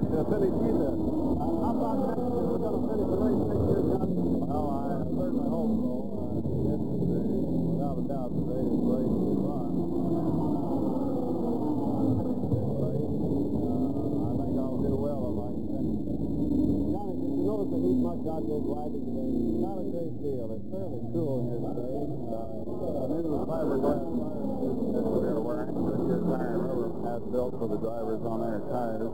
get Billy Peter. How about next year? We're going to finish the race next year, John? Well, I certainly hope so. This is without a doubt the greatest race to run. I think I'll do well if I can finish it. Johnny, did you notice the heat much out there driving today? Not a great deal. It's fairly cool here today. Maybe the fiberglass tires that we're wearing. Goodyear tire rubber pads built for the drivers on their tires.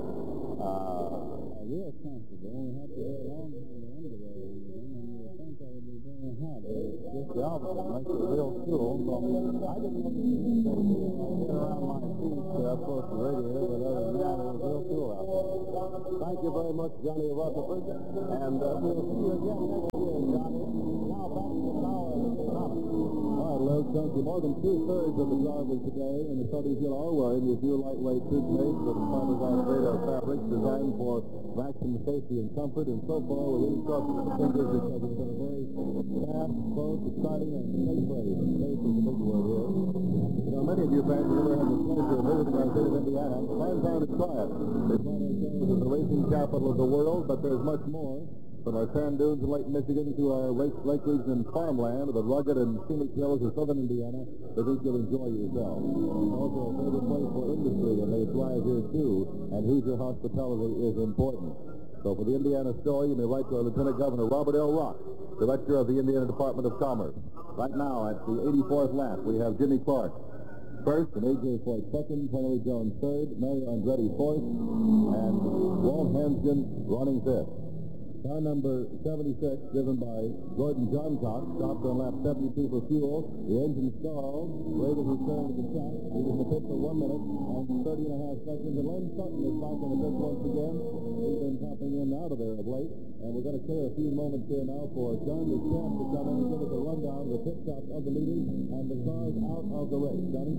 Real comfortable. We have to wear long hair in the underwear. And you think that would be very hot. It's just the opposite. It makes it real cool. So I didn't know get around my feet up close to the radiator, but other than that, it was real cool out there. Thank you very much, Johnny Rutherford. And we'll see you again next year, Johnny. Now back to the tower of the economy. All right, Liz, thank you. More than two-thirds of the drivers today in the Studies Hill are wearing these new lightweight toothpaste with fiberglass radar fabrics designed for maximum safety and comfort. And so far, we're really crossing our fingers because it's been a very fast, close, exciting, and safe race. Safe is the big word here. You know, many of you fans have never had the pleasure of visiting our state of Indiana. Find time to try it. They find ourselves as the racing capital of the world, but there's much more. From our sand dunes in Lake Michigan to our lake region and farmland, the rugged and scenic hills of southern Indiana, I think you'll enjoy yourself. Also a favorite place for industry, and they thrive here too, and Hoosier hospitality is important. So for the Indiana story, you may write to our Lieutenant Governor Robert L. Rock, Director of the Indiana Department of Commerce. Right now, at the 84th lap, we have Jimmy Clark first, and A.J. Foyt second, Tony Jones third, Mario Andretti fourth, and Walt Hansgen running fifth. Car number 76, driven by Gordon Johncock, stopped on lap 72 for fuel. The engine stalled. Ray was returned to the track. He was in the pit for 1 minute and 30 and a half seconds. And Len Sutton is back in the pit once again. He's been popping in and out of there of late. And we're going to clear a few moments here now for John DeChamp to come in and give us a rundown of the pit stops of the leaders and the cars out of the race. Johnny?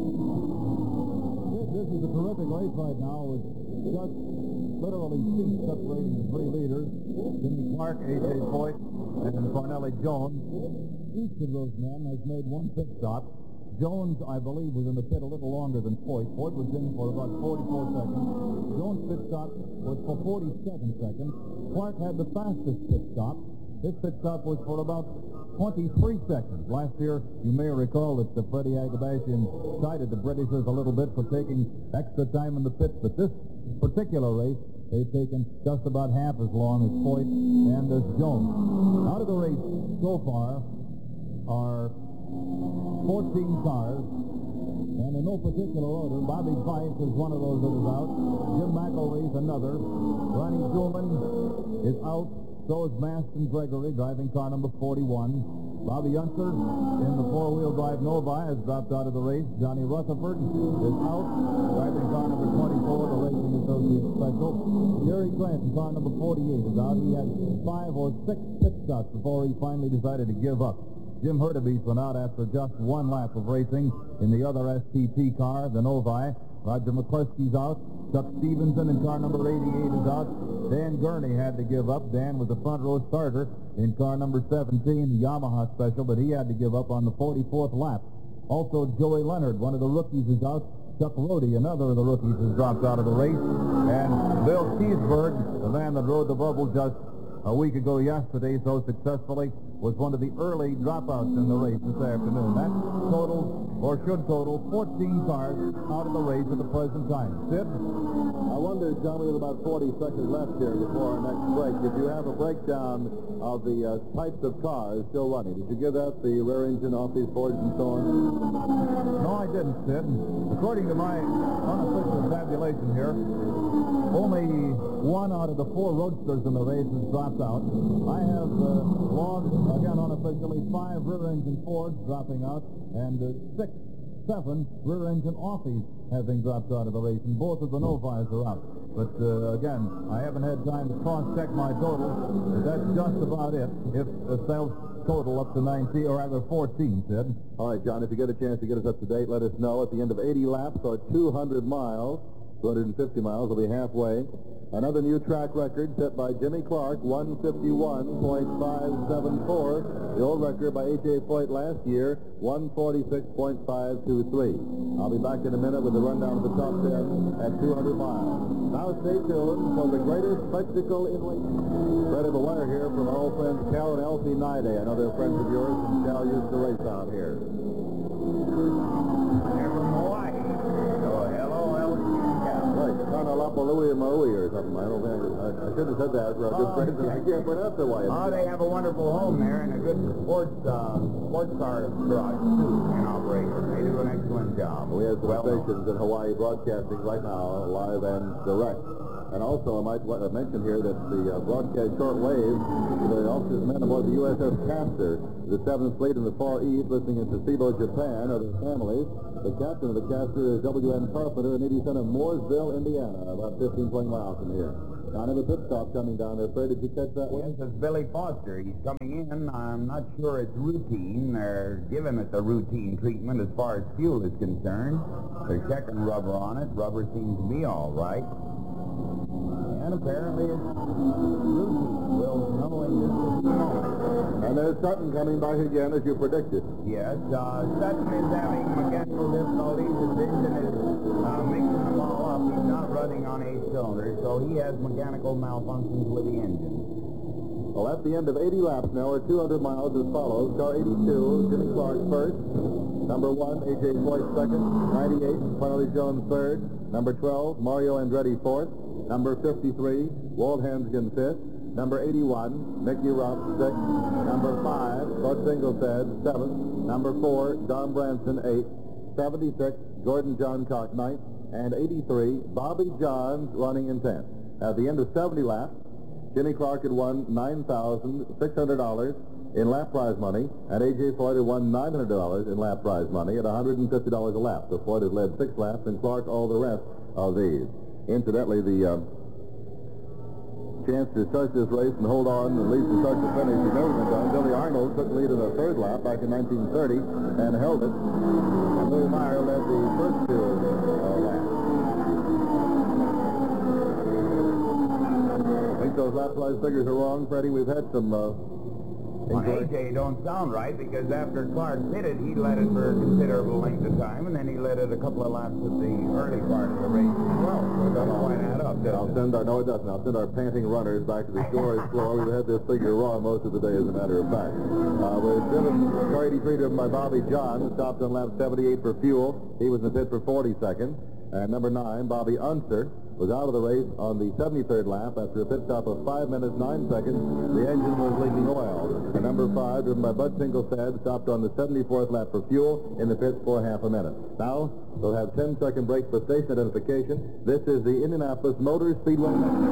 This is a terrific race right now with just literally seats separating the three leaders, Jimmy Clark, A.J. Foyt, and Cornelli Jones. Each of those men has made one pit stop. Jones, I believe, was in the pit a little longer than Foyt. Foyt was in for about 44 seconds. Jones' pit stop was for 47 seconds. Clark had the fastest pit stop. His pit stop was for about 23 seconds. Last year, you may recall that Freddie Agabashian cited the Britishers a little bit for taking extra time in the pits, but this particular race, they've taken just about half as long as Foyt and as Jones. Out of the race so far are 14 cars, and in no particular order. Bobby Fife is one of those that is out. Jim McElrea's another. Ronnie Schumann is out. So is Maston Gregory, driving car number 41. Bobby Unser in the four-wheel drive Novi has dropped out of the race. Johnny Rutherford is out, driving car number 24, the Racing Associates Special. Jerry Grant in car number 48 is out. He had 5 or 6 pit stops before he finally decided to give up. Jim Hurtubise went out after just 1 lap of racing in the other STP car, the Novi. Roger McCluskey's out. Chuck Stevenson in car number 88 is out. Dan Gurney had to give up. Dan was a front row starter in car number 17, the Yamaha Special, but he had to give up on the 44th lap. Also, Joey Leonard, one of the rookies, is out. Chuck Rhodey, another of the rookies, has dropped out of the race. And Bill Keesberg, the man that rode the bubble just a week ago yesterday so successfully, was one of the early dropouts in the race this afternoon. That totals, or should total, 14 cars out of the race at the present time. Sid? I wonder, John, we have about 40 seconds left here before our next break. Did you have a breakdown of the types of cars still running? Did you give that the rear engine off these Fords and so on? No, I didn't, Sid. According to my unofficial tabulation here, only 1 out of the 4 roadsters in the race has dropped out. I have logged, again unofficially, 5 rear-engine Fords dropping out and 7 rear-engine Offies having dropped out of the race, and both of the Novis are out. But again, I haven't had time to cross-check my total, but that's just about it. If the sales total up to 19, or rather 14, Sid. All right, John, if you get a chance to get us up to date, let us know. At the end of 80 laps or 200 miles, 250 miles will be halfway. Another new track record set by Jimmy Clark, 151.574. The old record by A.J. Foyt last year, 146.523. I'll be back in a minute with a rundown of the top 10 at 200 miles. Now stay tuned for the greatest spectacle in racing. Freddie McGuire here from our old friends Cal and Elsie Nide. I know they're friends of yours, and Cal used to race out here. They're from Hawaii. So, hello, Elsie and Cal. Right, Honolulu Maui or something. I don't think I should have said that for our good friends. I can't pronounce it. Oh, they have a wonderful home there and a good sports car garage, too, in operation. They do an excellent job. We have some stations in Hawaii broadcasting right now, live and direct. And also, I might mention here that the broadcast shortwave, the officers men aboard the USS Castor, the 7th Fleet in the Far East, listening in Sasebo, Japan, are their families. The captain of the Castor is W.N. Carpenter, and he's son of Mooresville, Indiana, about 15, 20 miles from here. Now, I have a pit stop coming down there. Fred, did you catch that one? Yes, it's Billy Foster. He's coming in. I'm not sure it's routine. They're giving it the routine treatment as far as fuel is concerned. They're checking rubber on it. Rubber seems to be all right. And apparently it's routine. We'll know in just a few moments. And there's Sutton coming back again, as you predicted. Yes, Sutton is having mechanical difficulties. His engine is mixing them all up. He's not running on 8 cylinders, so he has mechanical malfunctions with the engine. Well, at the end of 80 laps now, or 200 miles as follows. Car 82, Jimmy Clark first. Number 1, A.J. Foyt second. 98, Farley Jones third. Number 12, Mario Andretti fourth. Number 53, Walt Hansgen fifth. Number 81, Mickey Ruff sixth. Number 5, Bud Singletad seventh. Number 4, Don Branson eighth. 76, Gordon John Cock ninth. And 83, Bobby Johns running in 10th. At the end of 70 laps, Jimmy Clark had won $9,600 in lap prize money, and A.J. Foyt had won $900 in lap prize money at $150 a lap. So Foyt had led 6 laps, and Clark all the rest of these. Incidentally, the chance to start this race and hold on at least to start to finish has never been done. Billy Arnold took the lead in the 3rd lap back in 1930 and held it. And Louis Meyer led the first 2 laps. I think those lap prize figures are wrong, Freddie. We've had some Well, A.J. don't sound right, because after Clark pitted, he led it for a considerable length of time, and then he led it a couple of laps at the early part of the race as well. So it doesn't quite add up, does it? No, it doesn't. I'll send our panting runners back to the storage floor. We've had this figure wrong most of the day, as a matter of fact. We're driven, car 83 driven by Bobby John, stopped on lap 78 for fuel. He was in the pit for 40 seconds. And number 9, Bobby Unser, was out of the race on the 73rd lap after a pit stop of 5 minutes, 9 seconds. The engine was leaking oil. And number 5, driven by Bud Singletad, stopped on the 74th lap for fuel in the pits for half a minute. Now, we'll have 10-second break for station identification. This is the Indianapolis Motor Speedway.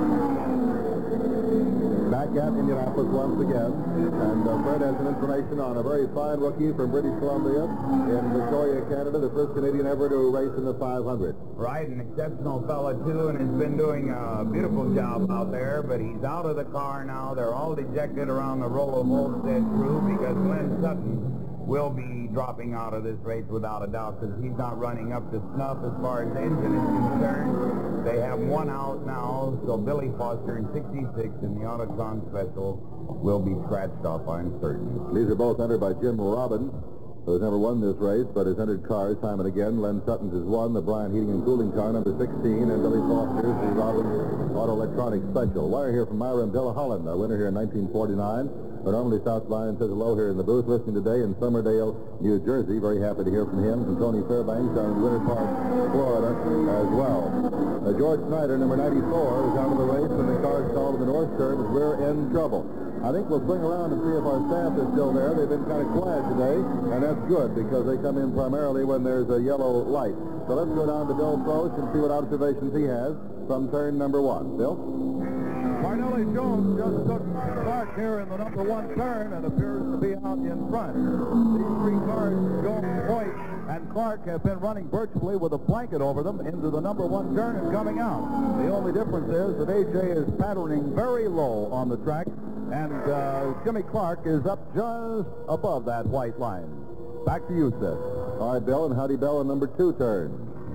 Back at Indianapolis once again. And Fred has some information on a very fine rookie from British Columbia in Victoria, Canada, the first Canadian ever to race in the 500. Right, an exceptional fella, too, and has been doing a beautiful job out there, but he's out of the car now. They're all dejected around the Rollo Volstead crew because Glenn Sutton will be dropping out of this race without a doubt, because he's not running up to snuff as far as the engine is concerned. They have one out now, so Billy Foster in 66 in the Autotron Special will be scratched off, I'm certain. These are both entered by Jim Robbins, who has never won this race, but has entered cars time and again. Len Sutton's has won the Bryant Heating and Cooling car, number 16, and Billy Foster's the Robbins Auto Electronic Special. Wire here from Myra and Della Holland, our winner here in 1949. But normally South Bryan says hello here in the booth, listening today in Somerdale, New Jersey. Very happy to hear from him. And Tony Fairbanks down in Winter Park, Florida, as well. George Snyder, number 94, is out of the race, and the car stalled in the north curve as we're in trouble. I think we'll swing around and see if our staff is still there. They've been kind of quiet today, and that's good because they come in primarily when there's a yellow light. So let's go down to Bill Prost and see what observations he has from turn number 1. Bill? Parnelli Jones just took Clark here in the number 1 turn and appears to be out in front. These 3 cars, Jones, Foyt, and Clark, have been running virtually with a blanket over them into the number 1 turn and coming out. The only difference is that A.J. is patterning very low on the track, and Jimmy Clark is up just above that white line. Back to you, Seth. All right, Bill, and Howdy Bell in number 2 turn.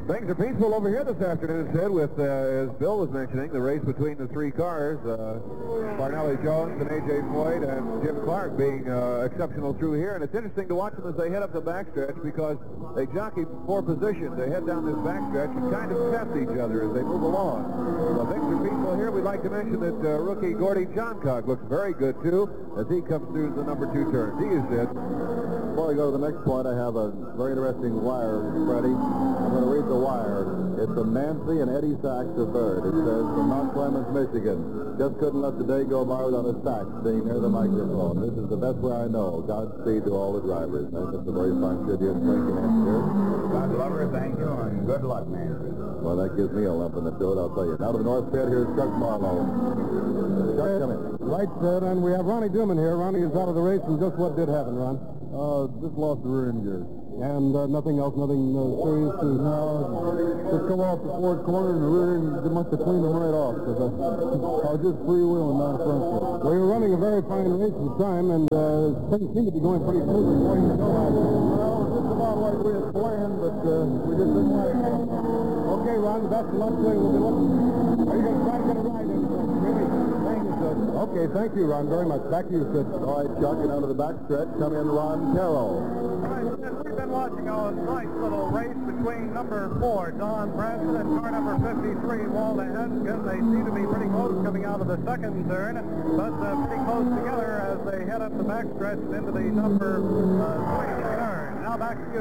Things are peaceful over here this afternoon, Sid, with, as Bill was mentioning, the race between the three cars, Farnelli Jones and A.J. Foyt and Jim Clark being exceptional through here. And it's interesting to watch them as they head up the backstretch because they jockey for position. They head down this backstretch and kind of test each other as they move along. So things are peaceful here. We'd like to mention that rookie Gordy Johncock looks very good, too, as he comes through the number 2 turn. See you, Sid. Before I go to the next point, I have a very interesting wire, Freddie. I'm going to read the wire. It's from Nancy and Eddie Sachs III. It says, from Mount Clemens, Michigan. Just couldn't let the day go by without a Sachs being near the microphone. This is the best way I know. Godspeed to all the drivers. I think it's a very fine tribute. Thank you, Nancy. God love her, thank you, and good luck, Nancy. Well, that gives me a lump in the throat, I'll tell you. Now to the north pit, here's Chuck Marlowe. Chuck, come in. Right, Sid, and we have Ronnie Duman here. Ronnie is out of the race, and just what did happen, Ron? Just lost the rear end gear. And nothing else, nothing serious to... No, just come off the fourth corner and the rear end, they must have cleaned them right off because I was just freewheeling down the front foot. Well, you're running a very fine race this time, and things seem to be going pretty smoothly for you to go out there. Well, just about like we had planned, but we just didn't like it. Okay, Ron, best of luck to you. We'll be looking. Are you going to try to get a ride in? Really? Thank you, Sid. Okay, thank you, Ron, very much. Back to you, Sid. All right, Chuck, and out of the backstretch, come in Ron Carroll. All right, Sid, we've been watching a nice little race between number 4, Don Branson, and car number 53, Walter Hanskin. They seem to be pretty close coming out of the second turn, but pretty close together as they head up the backstretch into the number 3 turn. Now back to you,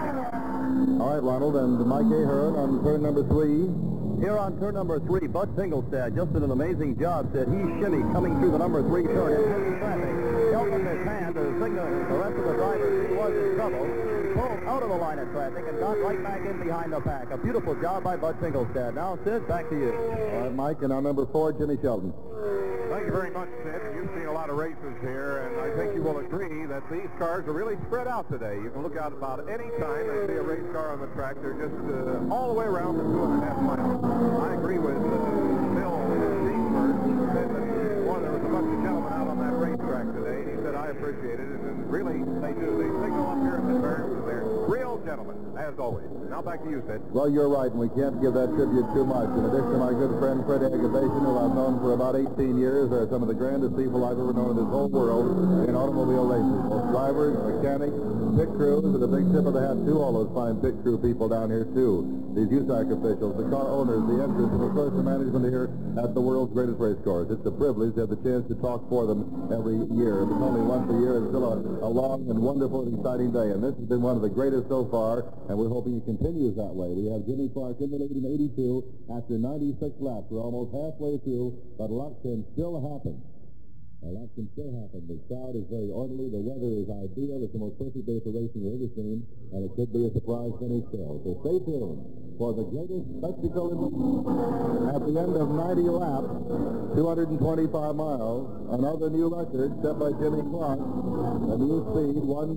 Sid. All right, Ronald, and Mike Ahern on turn number 3. Here on turn number 3, Bud Singlestad just did an amazing job. Said he shimmied coming through the number 3 turn into traffic. Held in his hand to signal the rest of the drivers he was in trouble. Pulled out of the line of traffic and got right back in behind the pack. A beautiful job by Bud Singlestad. Now, Sid, back to you. All right, Mike, and on number 4, Jimmy Sheldon. Thank you very much, Sid. You've seen a lot of races here, and I think you will agree that these cars are really spread out today. You can look out about any time and see a race car on the track. They're just all the way around the 2.5 miles. I agree with Bill Ginsberg, who said that there was a bunch of gentlemen out on that racetrack today. He said, I appreciate it, and really, they do. They signal up here at the turns, and they're real gentlemen, as always. Now back to you, Sid. Well, you're right, and we can't give that tribute too much. In addition to my good friend Fred Agavation, who I've known for about 18 years, they're some of the grandest people I've ever known in this whole world in automobile races. Both drivers, mechanics, pit crews, and a big tip of the hat to all those fine pit crew people down here, too. These USAC officials, the car owners, the entrants, and of course the management here at the world's greatest race course. It's a privilege to have the chance to talk for them every year. If it's only once a year, it's still a long and wonderful and exciting day. And this has been one of the greatest so far, and we're hoping it continues that way. We have Jimmy Clark in the lead in 82 after 96 laps. We're almost halfway through, but a lot can still happen. A lot can still happen. The crowd is very orderly. The weather is ideal. It's the most perfect day for racing we've ever seen, and it could be a surprise finish still. So stay tuned for the greatest spectacle in the world. At the end of 90 laps, 225 miles, another new record set by Jimmy Clark. A new speed,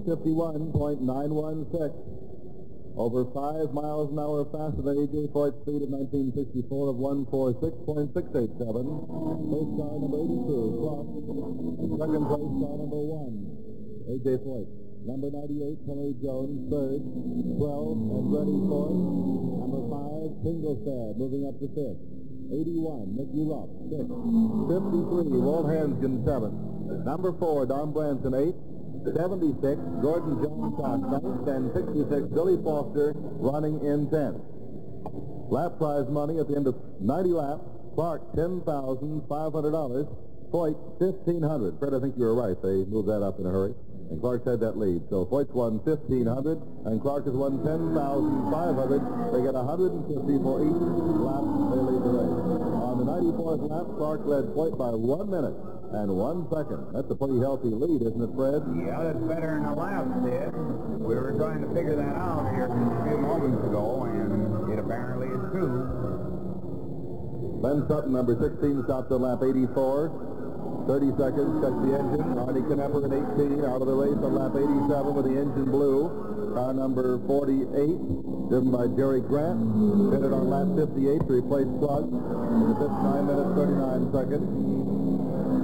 151.916. Over 5 miles an hour faster than A.J. Foyt's speed of 1964 of 146.687. First car number 82, Clark. And second place car number 1, A.J. Foyt. Number 98, Henry Jones, third. 12, Andretti fourth. Number 5, Singlestad, moving up to fifth. 81, Mickey Rupp, sixth. 53, Walt Hanskin, seventh. Number 4, Don Branson, eighth. 76, Gordon Johncock, 9th, and 66, Billy Foster, running in 10th. Lap prize money at the end of 90 laps, Clark, $10,500, Foyt, $1,500. Fred, I think you were right. They moved that up in a hurry, and Clark had that lead. So Foyt's won $1,500, and Clark has won $10,500. They get $150 for each lap they lead the race. On the 94th lap, Clark led Foyt by 1 minute. And 1 second. That's a pretty healthy lead, isn't it, Fred? Yeah, that's better than the last did. We were trying to figure that out here a few moments ago, and it apparently is true. Len Sutton, number 16, stopped on lap 84. 30 seconds, checked the engine. Arnie Knepper in 18, out of the race on lap 87 with the engine blue. Car number 48, driven by Jerry Grant, pitted on lap 58 to replace Plug in the fifth 9 minutes, 39 seconds.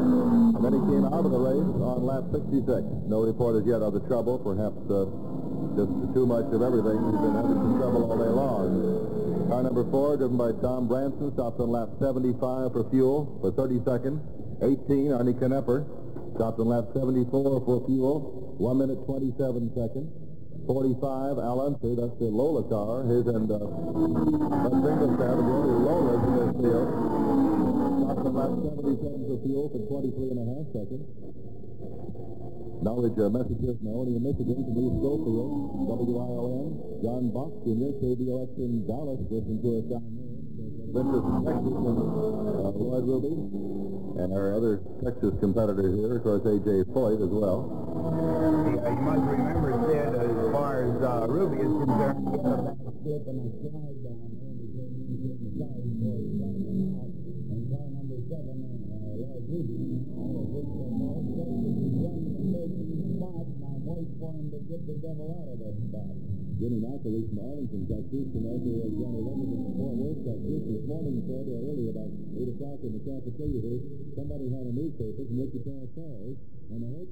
Then he came out of the race on lap 66. No report as yet of the trouble. Perhaps just too much of everything. He's been having some trouble all day long. Car number 4, driven by Tom Branson, stops on lap 75 for fuel for 30 seconds. 18, Arnie Knepper, stops on lap 74 for fuel, 1 minute 27 seconds. 45, Al Unser, that's the Lola car. His and Bud Finkelstead, the only Lolas in this field. Stops on lap 77 for fuel for 23 and a half seconds. Knowledge messages from Ionia, Michigan, from Lee Schofield, WION, John Bach Jr., KBOX in Dallas, listen to us down there. Ventus in Texas, and Lloyd Ruby, and our other Texas competitor here, of course, A.J. Foyt as well. Yeah, you must remember, Sid, as far as Ruby is concerned, he had a bad slip and a slide down there, and he came in the side before he slid them out. And car number 7, Lloyd Ruby, now, of which they know, he's running in 13 spots, and I'm waiting for him to get the devil out of that spot. Jimmy McElreath from Arlington, Texas, and also Johnny Levinson from Fort Worth, Texas. This morning, said early about 8 o'clock in the cafeteria here, somebody had a newspaper from Wichita Falls, and the whole